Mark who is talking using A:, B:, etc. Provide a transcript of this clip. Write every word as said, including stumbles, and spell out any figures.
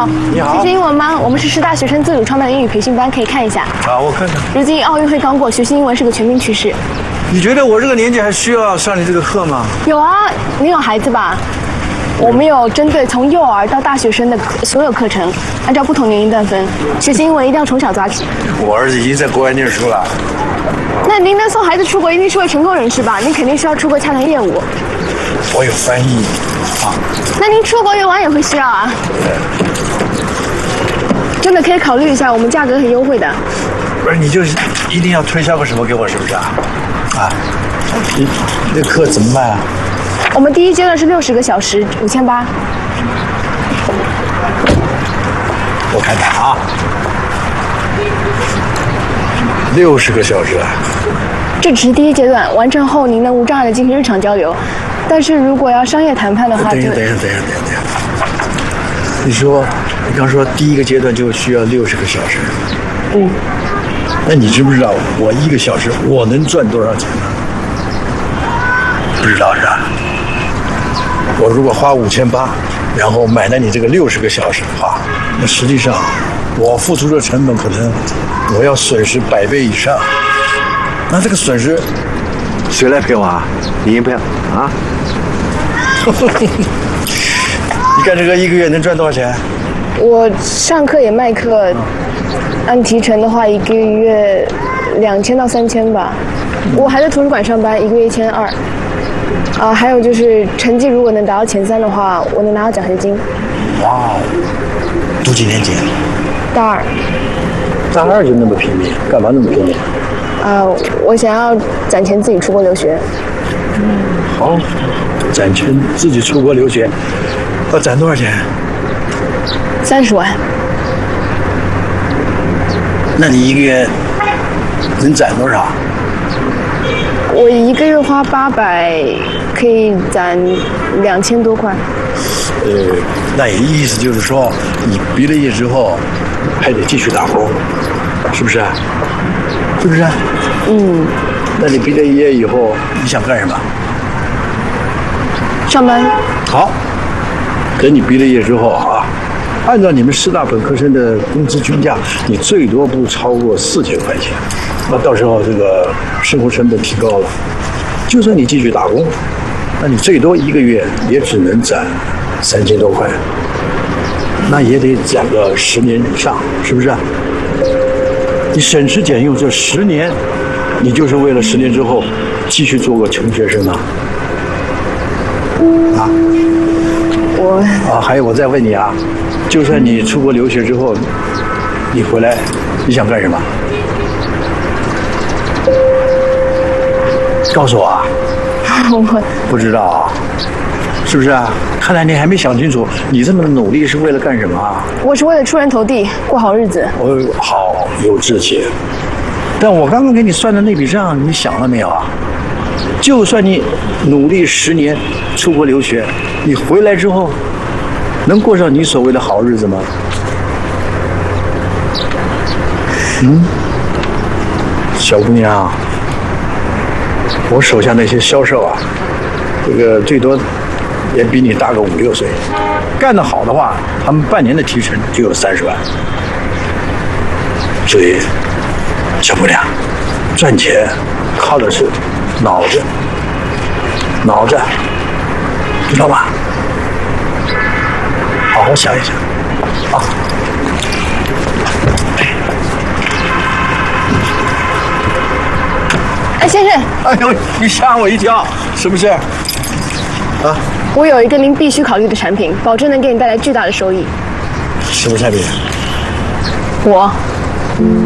A: 好。
B: 你好。
A: 学习英文吗？我们是师大学生自主创办的英语培训班，可以看一下。
B: 啊，我看看。
A: 如今奥运会刚过，学习英文是个全民趋势。
B: 你觉得我这个年纪还需要上你这个课吗？
A: 有啊，你有孩子吧？我们有针对从幼儿到大学生的所有课程，按照不同年龄段分。学习英文一定要从小抓起。
B: 我儿子已经在国外念书了。
A: 那您能送孩子出国，一定是位成功人士吧？您肯定是要出国洽谈业务。
B: 我有翻译啊。
A: 那您出国游玩也会需要啊？真的可以考虑一下，我们价格很优惠的。
B: 不是，你就是一定要推销个什么给我，是不是啊？啊，你那课怎么办啊？
A: 我们第一阶段是六十个小时，五千八。
B: 我看看啊，六十个小时啊。
A: 这只是第一阶段，完成后您能无障碍的进行日常交流。但是如果要商业谈判的话，
B: 等一下，等一下，等一下，等一下。你说，你刚说第一个阶段就需要六十个小时。
A: 嗯。
B: 那你知不知道我一个小时我能赚多少钱呢？不知道是吧？我如果花五千八，然后买了你这个六十个小时的话，那实际上我付出的成本可能我要损失百倍以上。那这个损失谁来赔我啊？你赔啊？你干这个一个月能赚多少钱？
A: 我上课也卖课，按提成的话，一个月两千到三千吧。我还在图书馆上班，一个月一千二。啊，还有就是成绩如果能达到前三的话，我能拿到奖学金。
B: 哇，读几年级？
A: 大二。
B: 大二就那么拼命，干嘛那么拼命？
A: 啊，我想要攒钱自己出国留学。
B: 好，攒钱自己出国留学，要攒多少钱？
A: 三十万。
B: 那你一个月能攒多少？
A: 我一个月花八百，可以攒两千多块。
B: 呃，那也意思就是说，你毕了业之后还得继续打工，是不是？是不是？
A: 嗯。
B: 那你毕了业以后，你想干什么？
A: 上班。
B: 好，等你毕了业之后啊，按照你们师大本科生的工资均价，你最多不超过四千块钱。那到时候这个生活成本提高了，就算你继续打工，那你最多一个月也只能攒三千多块，那也得攒个十年以上，是不是？你省吃俭用这十年，你就是为了十年之后继续做个穷学生啊？啊？
A: 我
B: 啊，还有我再问你啊，就算你出国留学之后，你回来，你想干什么？告诉我啊！
A: 我
B: 不知道啊，是不是啊？看来你还没想清楚，你这么努力是为了干什么啊？
A: 我是为了出人头地，过好日子。
B: 我好有志气，但我刚刚给你算的那笔账，你想了没有啊？就算你努力十年出国留学，你回来之后，能过上你所谓的好日子吗？嗯，小姑娘。我手下那些销售啊，这个最多也比你大个五六岁，干得好的话，他们半年的提成就有三十万。所以，小姑娘，赚钱靠的是脑子，脑子，知道吗？好好想一想，啊。
A: 哎，先生！
B: 哎呦，你吓我一跳，什么事？啊？
A: 我有一个您必须考虑的产品，保证能给你带来巨大的收益。
B: 什么产品？
A: 我。